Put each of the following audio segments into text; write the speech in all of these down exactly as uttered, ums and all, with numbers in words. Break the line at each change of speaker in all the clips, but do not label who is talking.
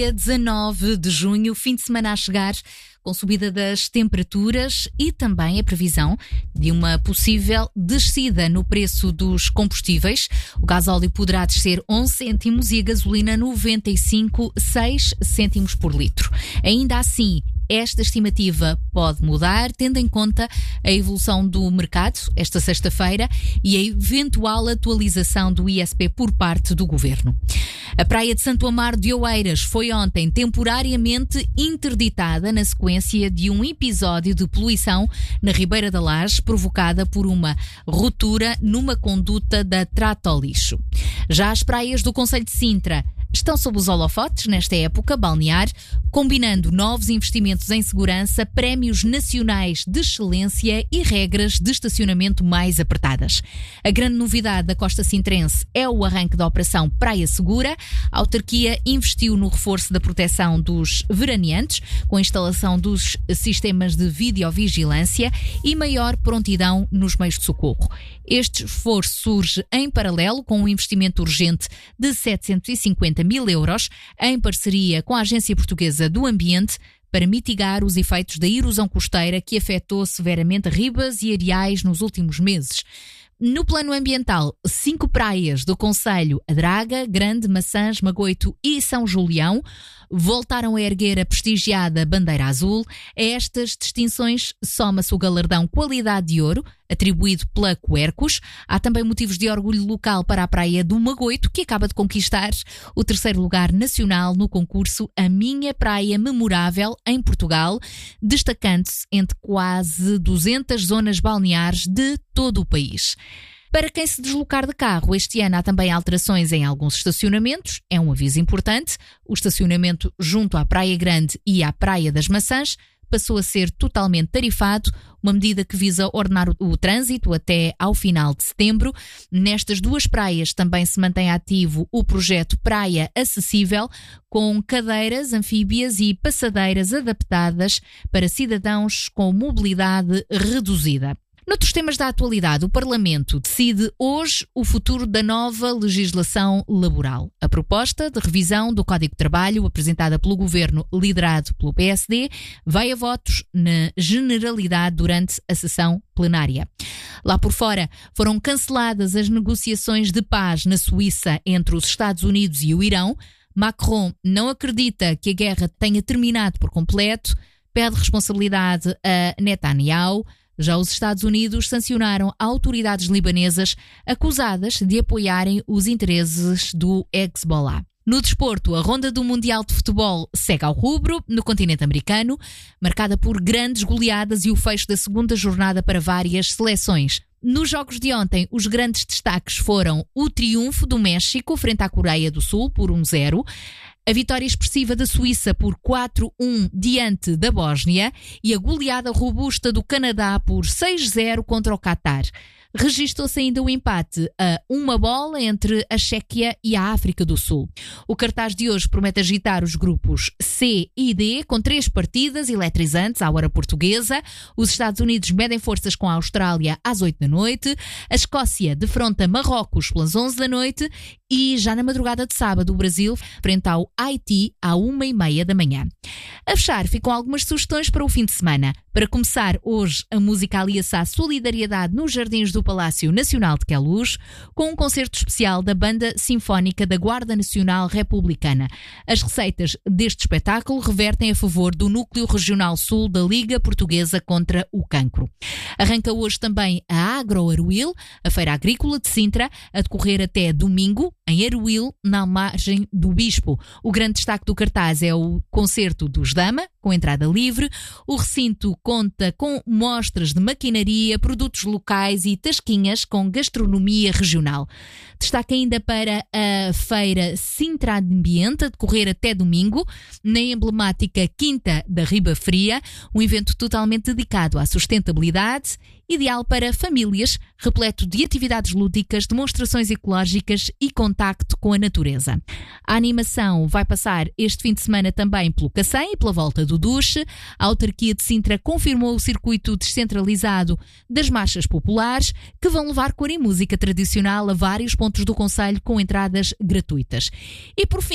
dezanove de junho, fim de semana a chegar, com subida das temperaturas e também a previsão de uma possível descida no preço dos combustíveis. O gasóleo poderá descer onze cêntimos e a gasolina noventa e cinco vírgula seis cêntimos por litro. Ainda assim, esta estimativa pode mudar, tendo em conta a evolução do mercado esta sexta-feira e a eventual atualização do I S P por parte do Governo. A praia de Santo Amaro de Oeiras foi ontem temporariamente interditada na sequência de um episódio de poluição na Ribeira da Laje provocada por uma ruptura numa conduta da Trata ao Lixo. Já as praias do concelho de Sintra estão sob os holofotes nesta época balnear, combinando novos investimentos em segurança, prémios nacionais de excelência e regras de estacionamento mais apertadas. A grande novidade da costa sintrense é o arranque da operação Praia Segura. A autarquia investiu no reforço da proteção dos veraneantes, com a instalação dos sistemas de videovigilância e maior prontidão nos meios de socorro. Este esforço surge em paralelo com um investimento urgente de setecentos e cinquenta mil euros em parceria com a Agência Portuguesa do Ambiente para mitigar os efeitos da erosão costeira que afetou severamente ribas e areais nos últimos meses. No plano ambiental, cinco praias do concelho, a Draga, Grande, Maçãs, Magoito e São Julião, voltaram a erguer a prestigiada bandeira azul. A estas distinções soma-se o galardão Qualidade de Ouro, atribuído pela Quercus. Há também motivos de orgulho local para a praia do Magoito, que acaba de conquistar o terceiro lugar nacional no concurso A Minha Praia Memorável em Portugal, destacando-se entre quase duzentas zonas balneares de todo o país. Para quem se deslocar de carro, este ano há também alterações em alguns estacionamentos. É um aviso importante. O estacionamento junto à Praia Grande e à Praia das Maçãs passou a ser totalmente tarifado, uma medida que visa ordenar o, o trânsito até ao final de setembro. Nestas duas praias também se mantém ativo o projeto Praia Acessível, com cadeiras, anfíbias e passadeiras adaptadas para cidadãos com mobilidade reduzida. Noutros temas da atualidade, o Parlamento decide hoje o futuro da nova legislação laboral. A proposta de revisão do Código de Trabalho, apresentada pelo Governo liderado pelo P S D, vai a votos na generalidade durante a sessão plenária. Lá por fora, foram canceladas as negociações de paz na Suíça entre os Estados Unidos e o Irão. Macron não acredita que a guerra tenha terminado por completo, pede responsabilidade a Netanyahu. Já os Estados Unidos sancionaram autoridades libanesas acusadas de apoiarem os interesses do Hezbollah. No desporto, a ronda do Mundial de Futebol segue ao rubro no continente americano, marcada por grandes goleadas e o fecho da segunda jornada para várias seleções. Nos jogos de ontem, os grandes destaques foram o triunfo do México frente à Coreia do Sul por um zero, a vitória expressiva da Suíça por quatro a um diante da Bósnia e a goleada robusta do Canadá por seis a zero contra o Qatar. Registou-se ainda o empate a uma bola entre a Chequia e a África do Sul. O cartaz de hoje promete agitar os grupos C e D, com três partidas eletrizantes à hora portuguesa. Os Estados Unidos medem forças com a Austrália às oito da noite. A Escócia defronta Marrocos pelas onze da noite. E já na madrugada de sábado, o Brasil frente ao Haiti à uma e meia da manhã. A fechar, ficam algumas sugestões para o fim de semana. Para começar, hoje a música alia-se à solidariedade nos jardins do Palácio Nacional de Queluz, com um concerto especial da Banda Sinfónica da Guarda Nacional Republicana. As receitas deste espetáculo revertem a favor do Núcleo Regional Sul da Liga Portuguesa contra o Cancro. Arranca hoje também a Agro Aruil, a Feira Agrícola de Sintra, a decorrer até domingo, em Aruil, na margem do Bispo. O grande destaque do cartaz é o concerto dos Dama, com entrada livre. O recinto conta com mostras de maquinaria, produtos locais e tasquinhas com gastronomia regional. Destaque ainda para a Feira Sintra Ambiente, a decorrer até domingo, na emblemática Quinta da Riba Fria, um evento totalmente dedicado à sustentabilidade, ideal para famílias, repleto de atividades lúdicas, demonstrações ecológicas e contacto com a natureza. A animação vai passar este fim de semana também pelo Cacém e pela volta do Duche. A autarquia de Sintra confirmou o circuito descentralizado das marchas populares, que vão levar cor e música tradicional a vários pontos do concelho com entradas gratuitas. E por fim,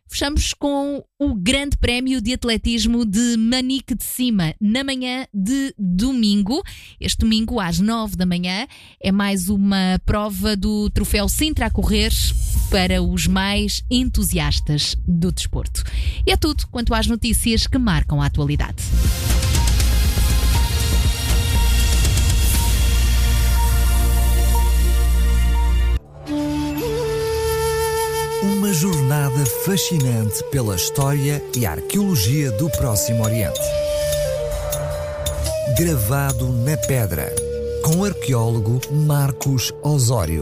Fechamos com o Grande Prémio de Atletismo de Manique de Cima, na manhã de domingo. Este domingo, às nove da manhã, é mais uma prova do Troféu Sintra a correr para os mais entusiastas do desporto. E é tudo quanto às notícias que marcam a atualidade.
Uma jornada fascinante pela história e arqueologia do Próximo Oriente. Gravado na pedra, com o arqueólogo Marcos Osório.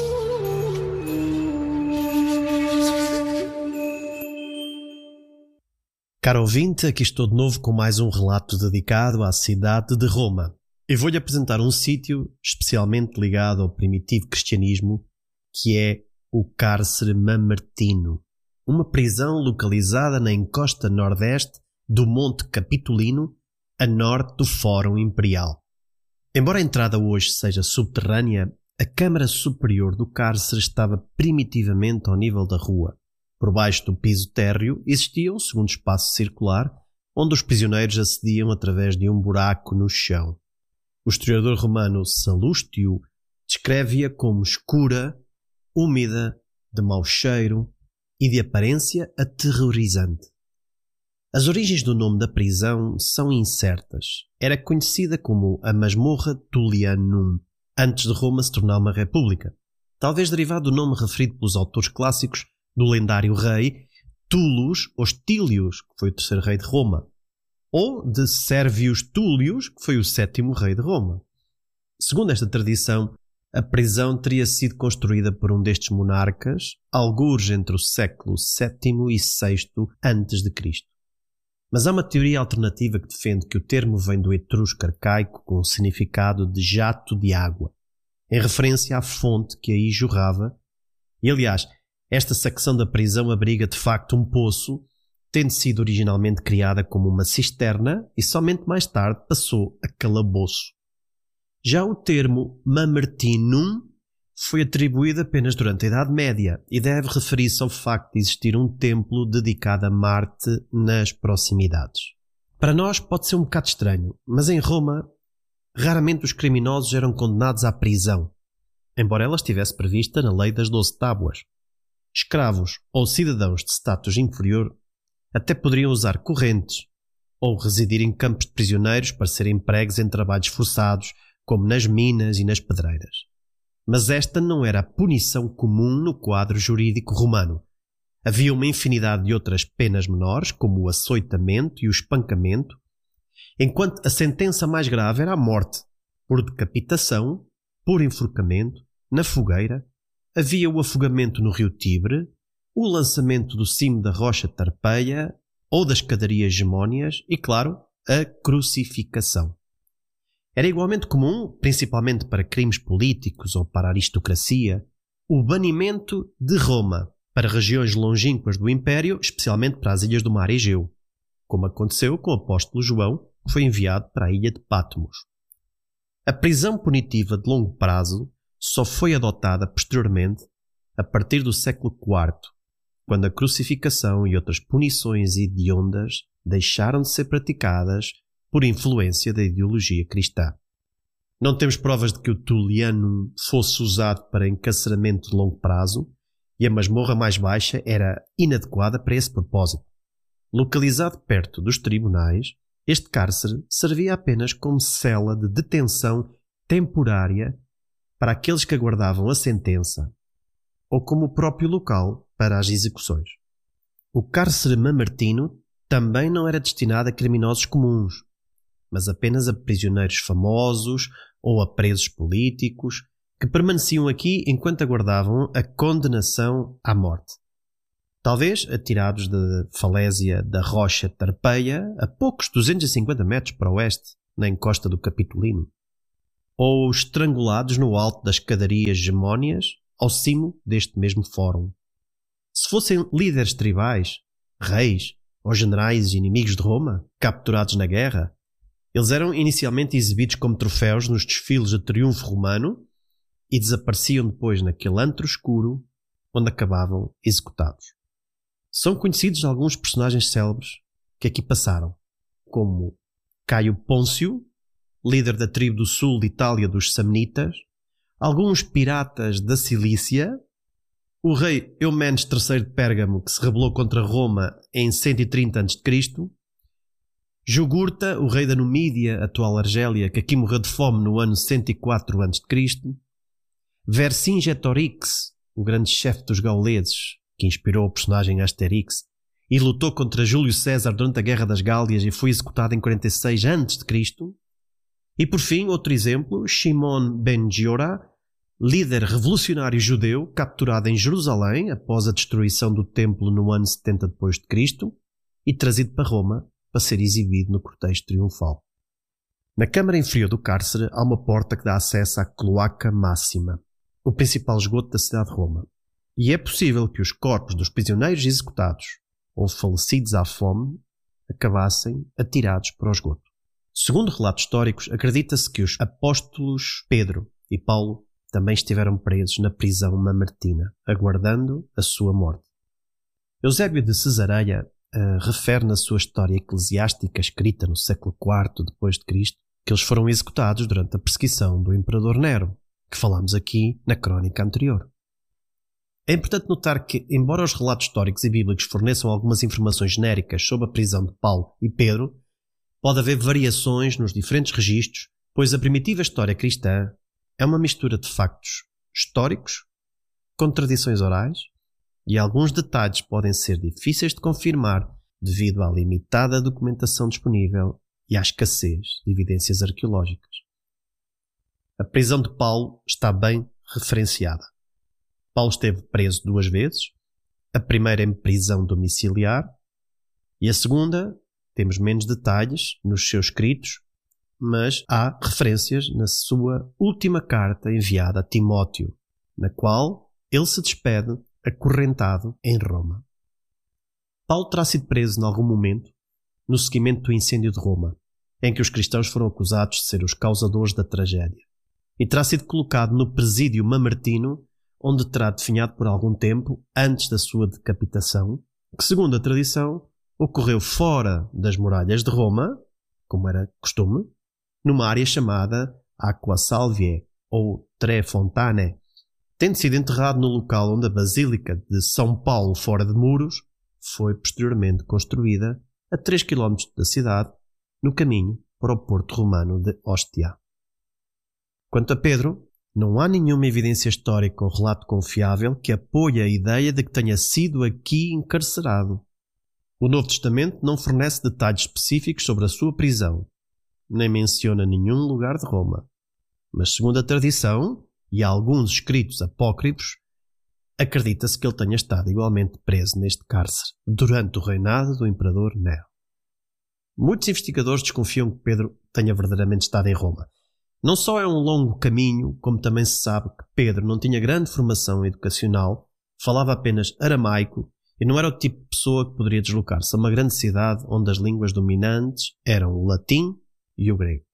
Caro ouvinte, aqui estou de novo com mais um relato dedicado à cidade de Roma. Eu vou-lhe apresentar um sítio especialmente ligado ao primitivo cristianismo, que é o Cárcere Mamertino, uma prisão localizada na encosta nordeste do Monte Capitolino, a norte do Fórum Imperial. Embora a entrada hoje seja subterrânea, a câmara superior do cárcere estava primitivamente ao nível da rua. Por baixo do piso térreo existia um segundo espaço circular, onde os prisioneiros acediam através de um buraco no chão. O historiador romano Salustio descreve-a como escura, úmida, de mau cheiro e de aparência aterrorizante. As origens do nome da prisão são incertas. Era conhecida como a Masmorra Tullianum, antes de Roma se tornar uma república, talvez derivado do nome referido pelos autores clássicos do lendário rei Tullus Hostilius, que foi o terceiro rei de Roma, ou de Servius Tullius, que foi o sétimo rei de Roma. Segundo esta tradição, a prisão teria sido construída por um destes monarcas, algures entre o século sétimo e sexto antes de Cristo. Mas há uma teoria alternativa que defende que o termo vem do etrusco arcaico com o significado de jato de água, em referência à fonte que aí jorrava, e aliás, esta secção da prisão abriga de facto um poço, tendo sido originalmente criada como uma cisterna e somente mais tarde passou a calabouço. Já o termo Mamertinum foi atribuído apenas durante a Idade Média e deve referir-se ao facto de existir um templo dedicado a Marte nas proximidades. Para nós pode ser um bocado estranho, mas em Roma raramente os criminosos eram condenados à prisão, embora ela estivesse prevista na lei das doze tábuas. Escravos ou cidadãos de status inferior até poderiam usar correntes ou residir em campos de prisioneiros para serem empregos em trabalhos forçados, como nas minas e nas pedreiras. Mas esta não era a punição comum no quadro jurídico romano. Havia uma infinidade de outras penas menores, como o açoitamento e o espancamento, enquanto a sentença mais grave era a morte, por decapitação, por enforcamento, na fogueira. Havia o afogamento no rio Tibre, o lançamento do cimo da rocha Tarpeia ou das escadarias gemónias e, claro, a crucificação. Era igualmente comum, principalmente para crimes políticos ou para a aristocracia, o banimento de Roma para regiões longínquas do Império, especialmente para as ilhas do mar Egeu, como aconteceu com o apóstolo João, que foi enviado para a ilha de Patmos. A prisão punitiva de longo prazo só foi adotada posteriormente, a partir do século quarto, quando a crucificação e outras punições hediondas deixaram de ser praticadas por influência da ideologia cristã. Não temos provas de que o Tullianum fosse usado para encarceramento de longo prazo e a masmorra mais baixa era inadequada para esse propósito. Localizado perto dos tribunais, este cárcere servia apenas como cela de detenção temporária para aqueles que aguardavam a sentença ou como o próprio local para as execuções. O cárcere mamertino também não era destinado a criminosos comuns, mas apenas a prisioneiros famosos ou a presos políticos que permaneciam aqui enquanto aguardavam a condenação à morte. Talvez atirados da falésia da rocha Tarpeia a poucos duzentos e cinquenta metros para o oeste, na encosta do Capitolino, ou estrangulados no alto das escadarias gemónias ao cimo deste mesmo fórum. Se fossem líderes tribais, reis ou generais inimigos de Roma, capturados na guerra, eles eram inicialmente exibidos como troféus nos desfiles de triunfo romano e desapareciam depois naquele antro escuro onde acabavam executados. São conhecidos alguns personagens célebres que aqui passaram, como Caio Pôncio, líder da tribo do sul de Itália dos Samnitas, alguns piratas da Cilícia, o rei Eumenes terceiro de Pérgamo, que se rebelou contra Roma em cento e trinta antes de Cristo, Jugurta, o rei da Numídia, atual Argélia, que aqui morreu de fome no ano cento e quatro antes de Cristo, Vercingetorix, o grande chefe dos gauleses, que inspirou o personagem Asterix, e lutou contra Júlio César durante a Guerra das Gálias e foi executado em quarenta e seis antes de Cristo. E por fim, outro exemplo, Shimon ben Giora, líder revolucionário judeu capturado em Jerusalém após a destruição do templo no ano setenta depois de Cristo e trazido para Roma para ser exibido no cortejo triunfal. Na câmara inferior do cárcere há uma porta que dá acesso à Cloaca Máxima, o principal esgoto da cidade de Roma, e é possível que os corpos dos prisioneiros executados ou falecidos à fome acabassem atirados para o esgoto. Segundo relatos históricos, acredita-se que os apóstolos Pedro e Paulo também estiveram presos na prisão mamertina, aguardando a sua morte. Eusébio de Cesareia uh, refere na sua história eclesiástica escrita no século quarto depois de Cristo que eles foram executados durante a perseguição do imperador Nero, que falámos aqui na crónica anterior. É importante notar que, embora os relatos históricos e bíblicos forneçam algumas informações genéricas sobre a prisão de Paulo e Pedro, pode haver variações nos diferentes registros, pois a primitiva história cristã é uma mistura de factos históricos com tradições orais e alguns detalhes podem ser difíceis de confirmar devido à limitada documentação disponível e à escassez de evidências arqueológicas. A prisão de Paulo está bem referenciada. Paulo esteve preso duas vezes, a primeira em prisão domiciliar e a segunda, temos menos detalhes nos seus escritos, mas há referências na sua última carta enviada a Timóteo, na qual ele se despede acorrentado em Roma. Paulo terá sido preso em algum momento no seguimento do incêndio de Roma, em que os cristãos foram acusados de ser os causadores da tragédia, e terá sido colocado no presídio mamertino, onde terá definhado por algum tempo antes da sua decapitação, que, segundo a tradição, ocorreu fora das muralhas de Roma, como era costume, numa área chamada Aqua Salviae, ou Tre Fontane, tendo sido enterrado no local onde a Basílica de São Paulo fora de muros foi posteriormente construída a três quilómetros da cidade, no caminho para o porto romano de Ostia. Quanto a Pedro, não há nenhuma evidência histórica ou relato confiável que apoie a ideia de que tenha sido aqui encarcerado. O Novo Testamento não fornece detalhes específicos sobre a sua prisão, nem menciona nenhum lugar de Roma. Mas, segundo a tradição e alguns escritos apócrifos, acredita-se que ele tenha estado igualmente preso neste cárcere durante o reinado do imperador Nero. Muitos investigadores desconfiam que Pedro tenha verdadeiramente estado em Roma. Não só é um longo caminho, como também se sabe que Pedro não tinha grande formação educacional, falava apenas aramaico e não era o tipo de pessoa que poderia deslocar-se a uma grande cidade onde as línguas dominantes eram o latim e o grego.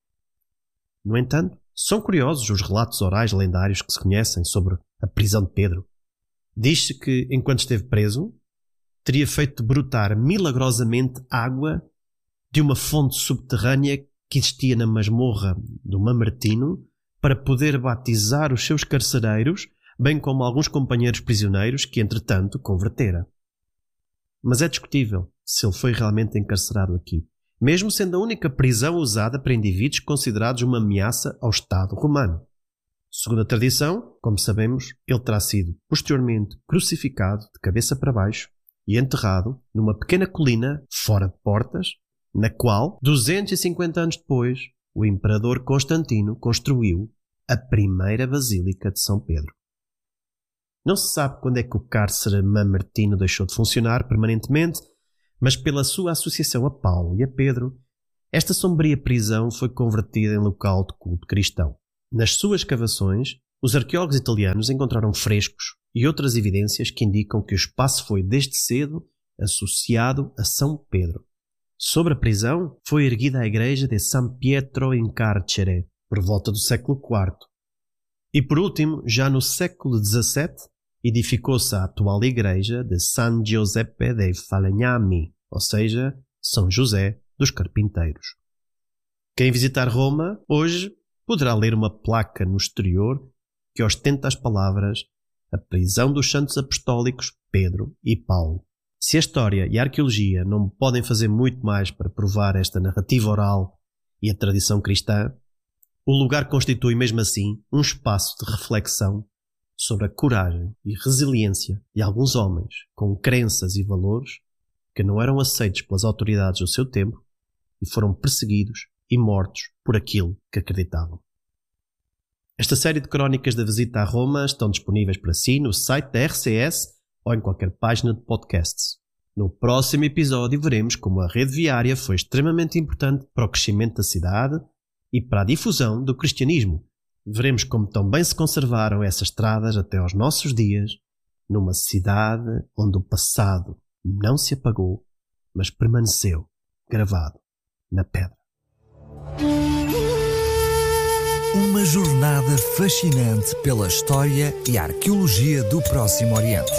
No entanto, são curiosos os relatos orais lendários que se conhecem sobre a prisão de Pedro. Diz-se que, enquanto esteve preso, teria feito brotar milagrosamente água de uma fonte subterrânea que existia na masmorra do Mamertino para poder batizar os seus carcereiros, bem como alguns companheiros prisioneiros que, entretanto, convertera. Mas é discutível se ele foi realmente encarcerado aqui, mesmo sendo a única prisão usada para indivíduos considerados uma ameaça ao Estado romano. Segundo a tradição, como sabemos, ele terá sido posteriormente crucificado de cabeça para baixo e enterrado numa pequena colina fora de portas, na qual, duzentos e cinquenta anos depois, o imperador Constantino construiu a primeira Basílica de São Pedro. Não se sabe quando é que o cárcere mamertino deixou de funcionar permanentemente, mas pela sua associação a Paulo e a Pedro, esta sombria prisão foi convertida em local de culto cristão. Nas suas escavações, os arqueólogos italianos encontraram frescos e outras evidências que indicam que o espaço foi desde cedo associado a São Pedro. Sobre a prisão, foi erguida a igreja de San Pietro in Carcere, por volta do século quarto. E por último, já no século dezassete, edificou-se a atual igreja de San Giuseppe dei Falegnami, ou seja, São José dos Carpinteiros. Quem visitar Roma hoje poderá ler uma placa no exterior que ostenta as palavras "A prisão dos santos apostólicos Pedro e Paulo". Se a história e a arqueologia não podem fazer muito mais para provar esta narrativa oral e a tradição cristã, o lugar constitui mesmo assim um espaço de reflexão sobre a coragem e resiliência de alguns homens com crenças e valores que não eram aceitos pelas autoridades do seu tempo e foram perseguidos e mortos por aquilo que acreditavam. Esta série de crónicas da visita a Roma estão disponíveis para si no site da R C S ou em qualquer página de podcasts. No próximo episódio veremos como a rede viária foi extremamente importante para o crescimento da cidade e para a difusão do cristianismo. Veremos como também se conservaram essas estradas até aos nossos dias, numa cidade onde o passado não se apagou, mas permaneceu gravado na pedra.
Uma jornada fascinante pela história e arqueologia do Próximo Oriente.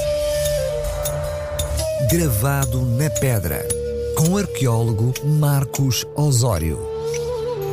Gravado na pedra, com o arqueólogo Marcos Osório.